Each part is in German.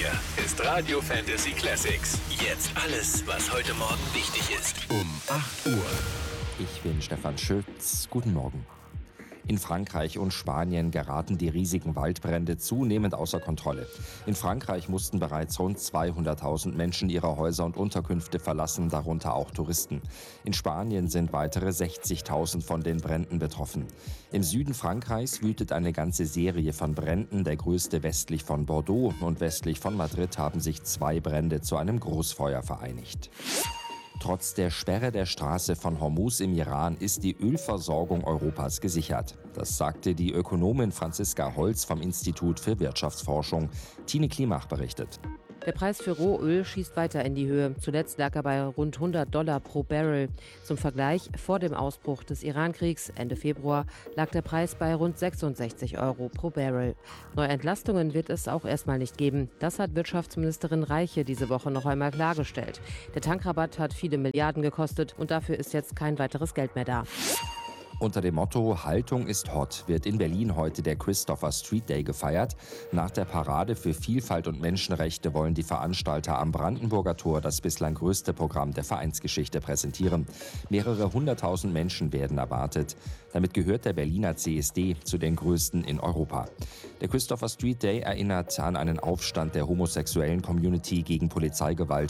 Hier ist Radio Fantasy Classics. Jetzt alles, was heute Morgen wichtig ist. Um 8 Uhr. Ich bin Stefan Schütz. Guten Morgen. In Frankreich und Spanien geraten die riesigen Waldbrände zunehmend außer Kontrolle. In Frankreich mussten bereits rund 200.000 Menschen ihre Häuser und Unterkünfte verlassen, darunter auch Touristen. In Spanien sind weitere 60.000 von den Bränden betroffen. Im Süden Frankreichs wütet eine ganze Serie von Bränden, der größte westlich von Bordeaux und westlich von Madrid haben sich 2 Brände zu einem Großfeuer vereinigt. Trotz der Sperre der Straße von Hormuz im Iran ist die Ölversorgung Europas gesichert. Das sagte die Ökonomin Franziska Holz vom Institut für Wirtschaftsforschung. Tine Klimach berichtet. Der Preis für Rohöl schießt weiter in die Höhe. Zuletzt lag er bei rund $100 pro Barrel. Zum Vergleich, vor dem Ausbruch des Iran-Kriegs Ende Februar lag der Preis bei rund 66 € pro Barrel. Neue Entlastungen wird es auch erstmal nicht geben. Das hat Wirtschaftsministerin Reiche diese Woche noch einmal klargestellt. Der Tankrabatt hat viele Milliarden gekostet und dafür ist jetzt kein weiteres Geld mehr da. Unter dem Motto Haltung ist hot wird in Berlin heute der Christopher Street Day gefeiert. Nach der Parade für Vielfalt und Menschenrechte wollen die Veranstalter am Brandenburger Tor das bislang größte Programm der Vereinsgeschichte präsentieren. Mehrere 100.000 Menschen werden erwartet. Damit gehört der Berliner CSD zu den größten in Europa. Der Christopher Street Day erinnert an einen Aufstand der homosexuellen Community gegen Polizeigewalt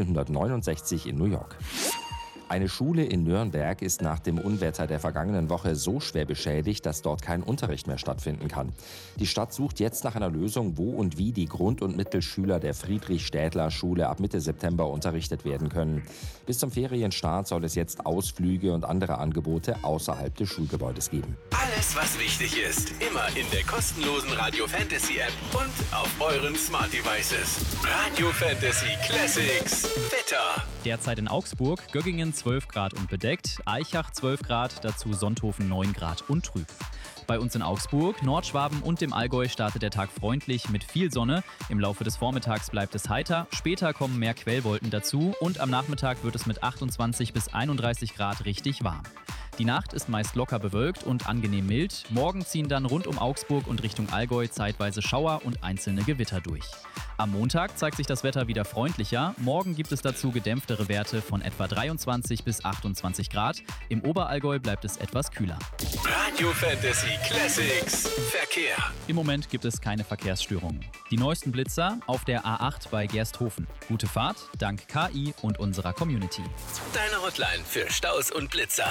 1969 in New York. Eine Schule in Nürnberg ist nach dem Unwetter der vergangenen Woche so schwer beschädigt, dass dort kein Unterricht mehr stattfinden kann. Die Stadt sucht jetzt nach einer Lösung, wo und wie die Grund- und Mittelschüler der Friedrich-Städtler-Schule ab Mitte September unterrichtet werden können. Bis zum Ferienstart soll es jetzt Ausflüge und andere Angebote außerhalb des Schulgebäudes geben. Alles, was wichtig ist, immer in der kostenlosen Radio Fantasy App und auf euren Smart Devices. Radio Fantasy Classics. Wetter. Derzeit in Augsburg, Göggingen 12 Grad und bedeckt, Aichach 12 Grad, dazu Sonthofen 9 Grad und trüb. Bei uns in Augsburg, Nordschwaben und dem Allgäu startet der Tag freundlich mit viel Sonne. Im Laufe des Vormittags bleibt es heiter, später kommen mehr Quellwolken dazu und am Nachmittag wird es mit 28 bis 31 Grad richtig warm. Die Nacht ist meist locker bewölkt und angenehm mild. Morgen ziehen dann rund um Augsburg und Richtung Allgäu zeitweise Schauer und einzelne Gewitter durch. Am Montag zeigt sich das Wetter wieder freundlicher. Morgen gibt es dazu gedämpftere Werte von etwa 23 bis 28 Grad. Im Oberallgäu bleibt es etwas kühler. Radio Fantasy Classics. Verkehr. Im Moment gibt es keine Verkehrsstörungen. Die neuesten Blitzer auf der A8 bei Gersthofen. Gute Fahrt, dank KI und unserer Community. Deine Hotline für Staus und Blitzer.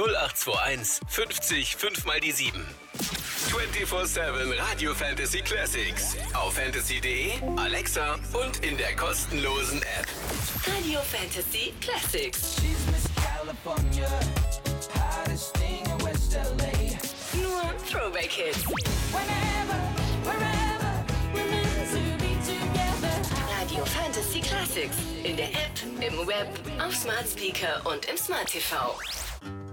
0821 50 5 mal die 7. 24/7 Radio Fantasy Classics. Auf fantasy.de, Alexa und in der kostenlosen App. Radio Fantasy Classics. Nur Throwback-Hits. Radio Fantasy Classics. In der App, im Web, auf Smart Speaker und im Smart TV.